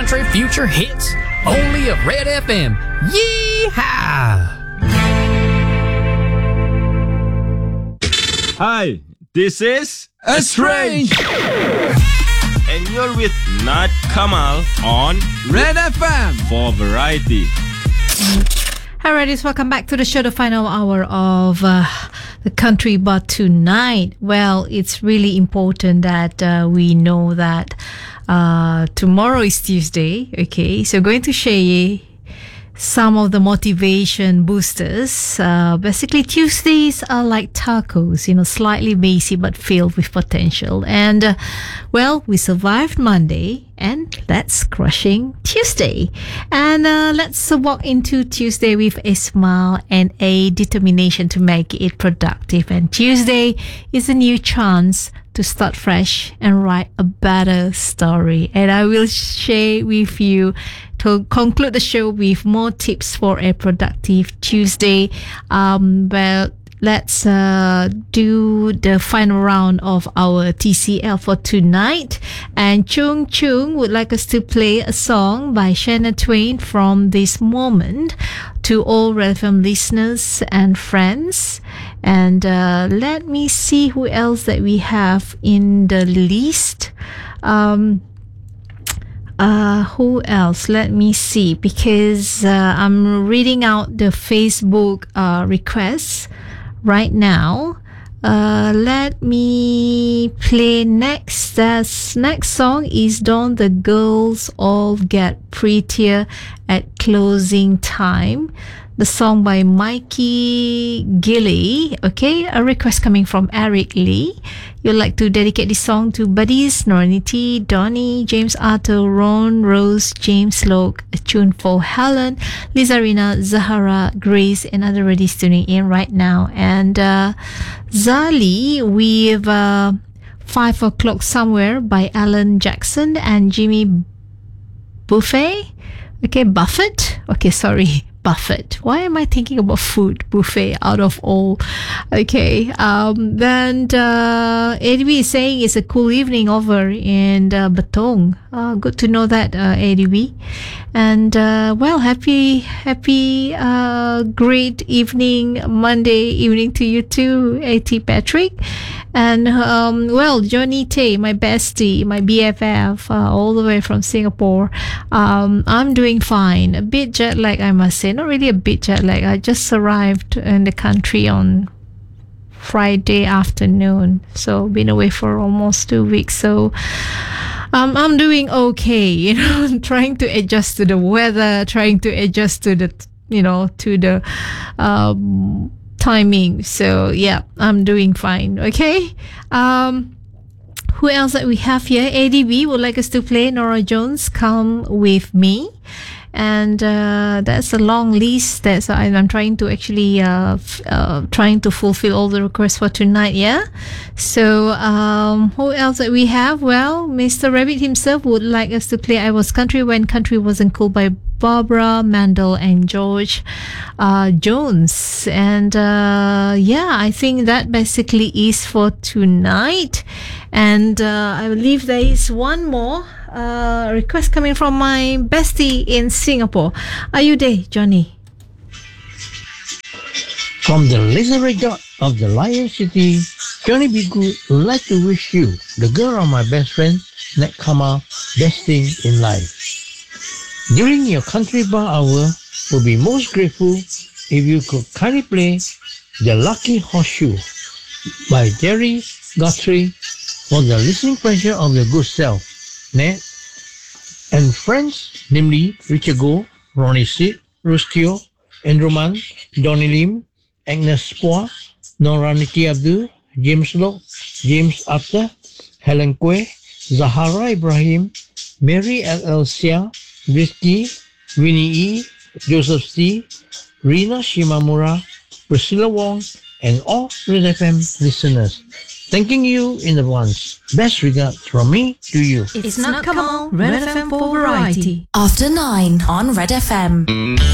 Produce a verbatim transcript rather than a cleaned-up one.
country future hits. Only at Red F M. Yeehaw! Hi, this is Estrange, and you're with Nat Kamal on Red F M for variety. Hi, Reddies. Welcome back to the show, the final hour of uh, the country. But tonight, well, it's really important that uh, we know that uh, tomorrow is Tuesday. Okay, so going to share some of the motivation boosters. Uh, basically, Tuesdays are like tacos, you know, slightly messy but filled with potential. And, uh, well, we survived Monday, and that's crushing Tuesday. And uh, let's uh, walk into Tuesday with a smile and a determination to make it productive. And Tuesday is a new chance to start fresh and write a better story. And I will share with you to conclude the show with more tips for a productive Tuesday. Um, but let's uh, do the final round of our T C L for tonight. And Chung Chung would like us to play a song by Shania Twain from This Moment to all Red F M listeners and friends. And uh, let me see who else that we have in the list. Um, Uh, who else? Let me see, because uh, I'm reading out the Facebook uh, requests right now. Uh, let me play next. That's next song is Don't the Girls All Get Prettier at Closing Time. The song by Mikey Gilly. Okay, a request coming from Eric Lee. You'd like to dedicate this song to buddies Noraniti, Donnie, James Arthur, Ron, Rose, James Loke, a tune for Helen, Lizarina, Zahara, Grace, and other reddies tuning in right now. And uh, Zali with uh, Five O'Clock Somewhere by Alan Jackson and Jimmy Buffet. Okay, Buffett. Okay, sorry. Buffett. Why am I thinking about food buffet out of all? Okay. Um, then uh, A D B is saying it's a cool evening over in uh, Batong. Uh, good to know that, uh, A D B. And uh, well, happy, happy, uh, great evening, Monday evening to you too, A T Patrick. And um, well, Johnny Tay, my bestie, my B F F, uh, all the way from Singapore. Um, I'm doing fine. A bit jet lag, I must say. Not really a bit jet lag. I just arrived in the country on Friday afternoon, so been away for almost two weeks. So um, I'm doing okay. You know, trying to adjust to the weather, trying to adjust to the, you know, to the. Um, timing. So yeah, I'm doing fine. Okay. Um, who else that we have here? A D B would like us to play Nora Jones, Come With Me. And uh, that's a long list. That's I'm trying to actually uh, f- uh, trying to fulfill all the requests for tonight. Yeah. So um, who else that we have? Well, Mister Rabbit himself would like us to play I Was Country When Country Wasn't Cool by Barbara Mandel and George uh, Jones. And uh, yeah, I think that basically is for tonight. And uh, I believe there is one more uh, request coming from my bestie in Singapore. Are you there, Johnny? From the Lizard Dot of the Lion City, Johnny B. Good would like to wish you, the girl of my best friend, Nat Kama, best thing in life. During your country bar hour, we'll be most grateful if you could kindly play The Lucky Horseshoe by Jerry Guthrie for the listening pleasure of your good self, Nat, and friends, namely Richard Goh, Ronnie Sid, Rustio, Andrew Mann, Donnie Lim, Agnes Poa, Noraniti Abdul, James Locke, James Arthur, Helen Kwe, Zahara Ibrahim, Mary L L Sia, Rizky, Winnie E, Joseph C, Rina Shimamura, Priscilla Wong, and all Red F M listeners. Thanking you in advance. Best regards from me to you. It's not come on, Red F M for variety. After nine on Red F M.